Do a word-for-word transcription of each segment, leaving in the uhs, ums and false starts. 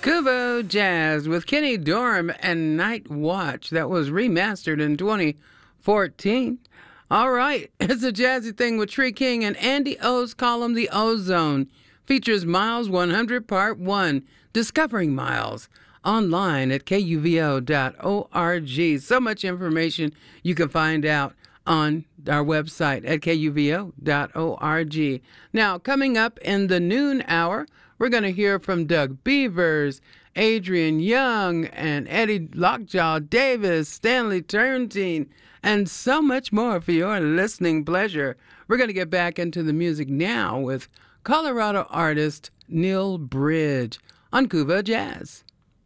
Kuvo Jazz with Kenny Dorham and Night Watch. That was remastered in twenty fourteen. All right, it's a jazzy thing with Tree King and Andy O's column, The Ozone. Features Miles one hundred Part one, Discovering Miles, online at K U V O dot org. So much information you can find out on our website at K U V O dot org. Now, coming up in the noon hour, we're going to hear from Doug Beavers, Adrian Young, and Eddie Lockjaw Davis, Stanley Turntine, and so much more for your listening pleasure. We're going to get back into the music now with Colorado artist Neil Bridge on Kuvo Jazz.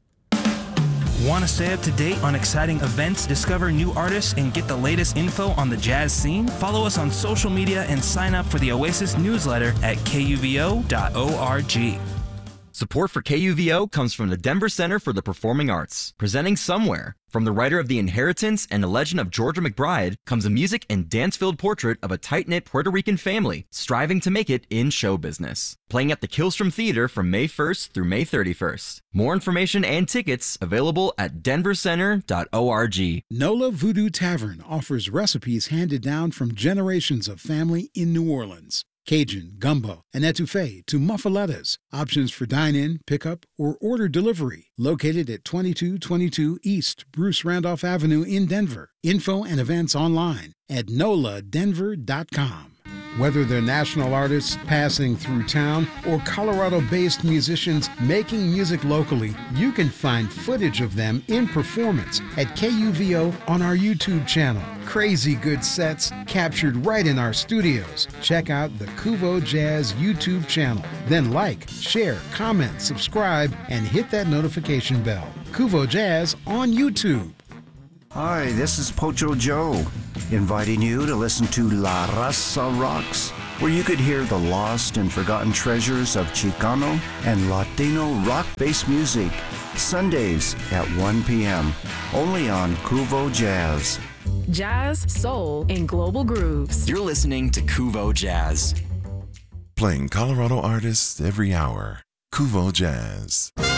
Want to stay up to date on exciting events, discover new artists, and get the latest info on the jazz scene? Follow us on social media and sign up for the Oasis newsletter at K U V O dot org. Support for K U V O comes from the Denver Center for the Performing Arts, presenting Somewhere. From the writer of The Inheritance and The Legend of Georgia McBride comes a music and dance-filled portrait of a tight-knit Puerto Rican family striving to make it in show business. Playing at the Killstrom Theater from May first through May thirty-first. More information and tickets available at denver center dot org. Nola Voodoo Tavern offers recipes handed down from generations of family in New Orleans. Cajun, gumbo, and etouffee to muffalettas. Options for dine-in, pickup, or order delivery. Located at twenty-two twenty-two East Bruce Randolph Avenue in Denver. Info and events online at nola denver dot com. Whether they're national artists passing through town or Colorado-based musicians making music locally, you can find footage of them in performance at K U V O on our YouTube channel. Crazy good sets captured right in our studios. Check out the Kuvo Jazz YouTube channel. Then like, share, comment, subscribe, and hit that notification bell. Kuvo Jazz on YouTube. Hi, this is Pocho Joe, inviting you to listen to La Raza Rocks, where you could hear the lost and forgotten treasures of Chicano and Latino rock-based music, Sundays at one p.m., only on Kuvo Jazz. Jazz, soul, and global grooves. You're listening to Kuvo Jazz. Playing Colorado artists every hour. Kuvo Jazz.